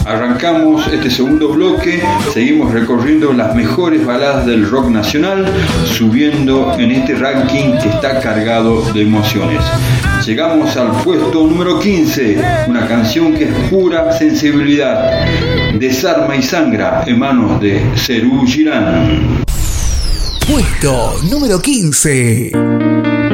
Arrancamos este segundo bloque, seguimos recorriendo las mejores baladas del rock nacional, subiendo en este ranking que está cargado de emociones. Llegamos al puesto número 15, una canción que es pura sensibilidad, Desarma y Sangra, en manos de Serú Girán. Puesto número 15.